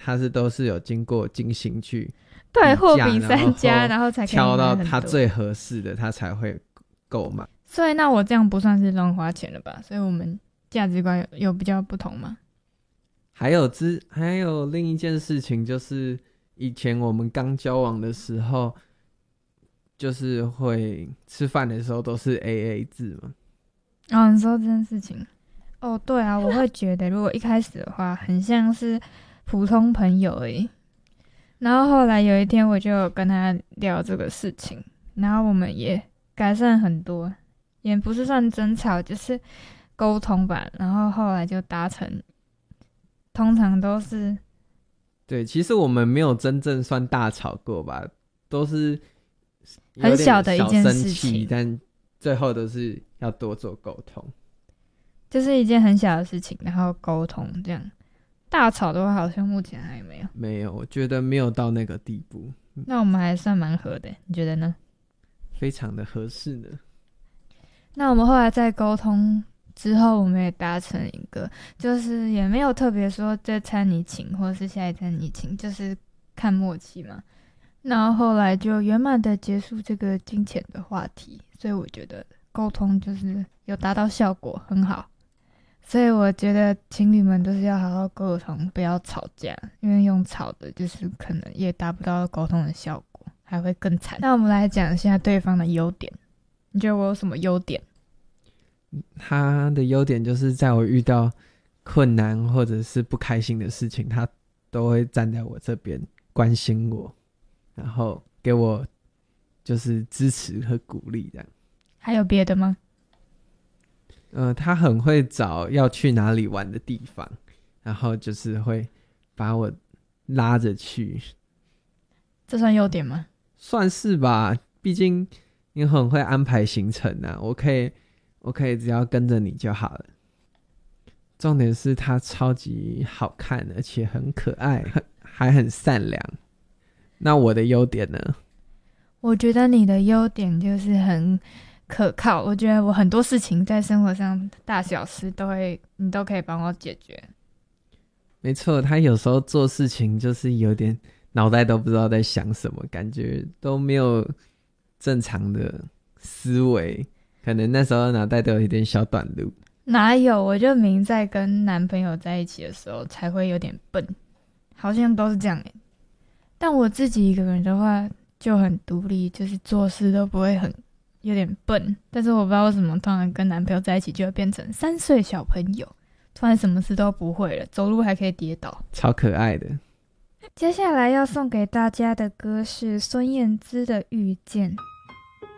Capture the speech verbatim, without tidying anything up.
他是都是有经过精心去对货比三家，然后才可以挑到他最合适的，他才会购买。 所以那我这样不算是乱花钱了吧？所以我们价值观 有, 有比较不同吗？ 还有之还有另一件事情，就是以前我们刚交往的时候，就是会吃饭的时候都是 A A 制嘛。 哦，你说这件事情，哦，对啊，我会觉得如果一开始的话，很像是普通朋友而已。然后后来有一天，我就有跟他聊这个事情，然后我们也改善很多，也不是算争吵，就是沟通吧。然后后来就达成，通常都是对，其实我们没有真正算大吵过吧，都是很小的一件事情， 但最后都是要多做沟通， 就是一件很小的事情，然后沟通这样。大吵的话，好像目前还没有。 没有，我觉得没有到那个地步。 那我们还算蛮合的，你觉得呢？ 非常的合适呢。 那我们后来在沟通之后，我们也达成一个，就是也没有特别说这餐你请，或是下一餐你请，就是看默契嘛。然后后来就圆满的结束这个金钱的话题，所以我觉得沟通就是有达到效果，很好。所以我觉得情侣们都是要好好沟通，不要吵架，因为用吵的就是可能也达不到沟通的效果，还会更惨。那我们来讲一下对方的优点，你觉得我有什么优点？ 他的优点就是在我遇到困难或者是不开心的事情，他都会站在我这边关心我，然后给我就是支持和鼓励这样。 还有别的吗？ 呃，他很会找要去哪里玩的地方，然后就是会把我拉着去。 这算优点吗？ 算是吧，毕竟你很会安排行程啊，我可以我可以只要跟着你就好了。重点是他超级好看，而且很可爱，还很善良。那我的优点呢？ 我觉得你的优点就是很可靠，我觉得我很多事情在生活上大小事都会你都可以帮我解决。 没错，他有时候做事情就是有点脑袋都不知道在想什么，感觉都没有正常的思维，可能那时候脑袋都有一点小短路。 哪有，我就明在跟男朋友在一起的时候才会有点笨，好像都是这样耶。但我自己一个人的话就很独立，就是做事都不会很有点笨，但是我不知道为什么突然跟男朋友在一起就会变成三岁小朋友，突然什么事都不会了，走路还可以跌倒， 超可爱的。 接下来要送给大家的歌是孙燕姿的《遇见》。